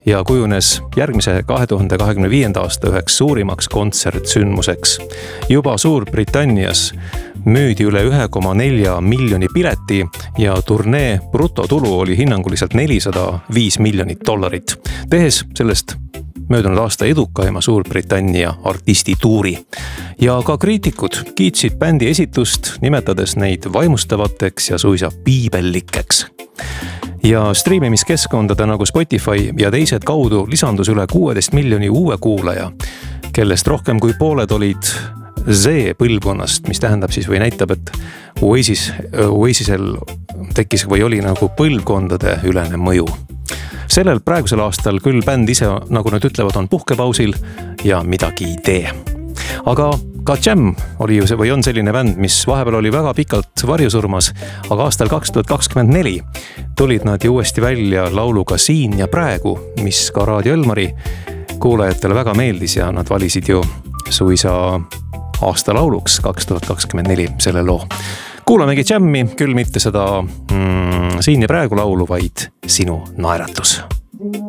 ja kujunes järgmise 2025. aasta üheks suurimaks kontsertsündmuseks. Juba Suurbritannias müüdi üle 1,4 miljoni pileti ja turnee brutotulu oli hinnanguliselt $405 miljonit, tehes sellest möödunud aasta edukaima Suurbritannia artistituuri. Ja ka kriitikud kiitsid bändi esitust, nimetades neid vaimustavateks ja suisa piibellikeks. Ja striimimiskeskkondade nagu Spotify ja teised kaudu lisandus üle 16 miljoni uue kuulaja, kellest rohkem kui pooled olid Z-põlvkonnast, mis tähendab siis või näitab, et Oasisel tekkis või oli nagu põlvkondade ülene mõju. Sellel praegusel aastal küll bänd ise, nagu nad ütlevad, on puhkepausil ja midagi ei tee. Aga ka Jam oli ju see või on selline bänd, mis vahepeal oli väga pikalt varjusurmas, aga aastal 2024 tulid nad ju uuesti välja lauluga Siin ja praegu, mis ka Raadio Elmari kuulajatele väga meeldis ja nad valisid ju suisa aasta lauluks 2024 selle loo. Kuulamegi Jammi, küll mitte seda Siin ja praegu laulu, vaid Sinu naeratus.